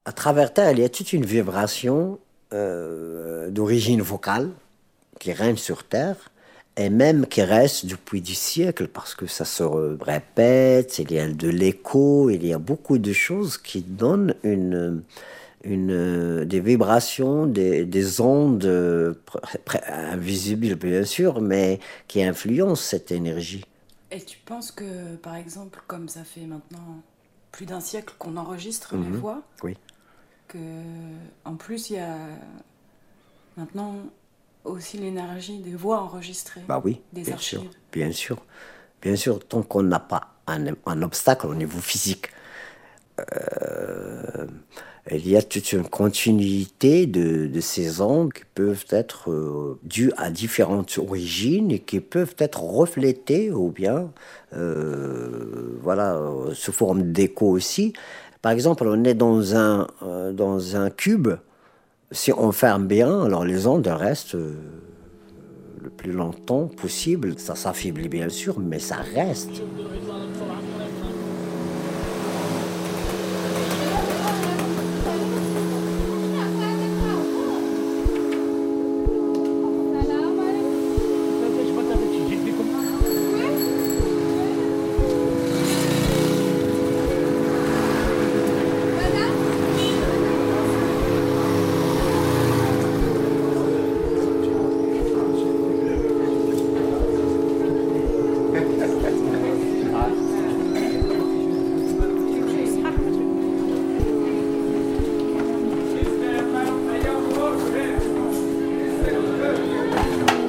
À travers Terre, il y a toute une vibration d'origine vocale qui règne sur Terre et même qui reste depuis des siècles parce que ça se répète, il y a de l'écho, il y a beaucoup de choses qui donnent des vibrations, des ondes invisibles bien sûr, mais qui influencent cette énergie. Et tu penses que, par exemple, comme ça fait maintenant plus d'un siècle qu'on enregistre les Mhm. voix, Oui, que en plus il y a maintenant aussi l'énergie des voix enregistrées, bah oui, des bien sûr, archives. bien sûr. Bien sûr, tant qu'on n'a pas un obstacle au niveau physique, euh, il y a toute une continuité de ces ondes qui peuvent être dues à différentes origines et qui peuvent être reflétées ou bien, voilà, sous forme d'écho aussi. Par exemple, on est dans un cube. Si on ferme bien, alors les ondes restent le plus longtemps possible. Ça s'affaiblit bien sûr, mais ça reste.